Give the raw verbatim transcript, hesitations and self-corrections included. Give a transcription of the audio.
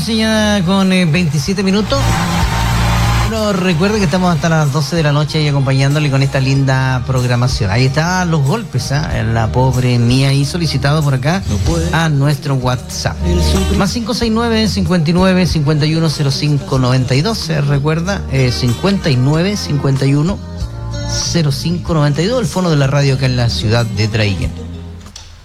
once ya con eh, veintisiete minutos. Bueno, recuerde que estamos hasta las doce de la noche ahí acompañándole con esta linda programación. Ahí están los golpes, ¿eh? La pobre mía y solicitado por acá a nuestro WhatsApp. Más cinco seis nueve, cincuenta y nueve, cincuenta y uno, cero cinco noventa y dos. ¿eh? Recuerda, eh, cincuenta y nueve, cincuenta y uno, cero cinco noventa y dos, el fono de la radio acá en la ciudad de Traiguén.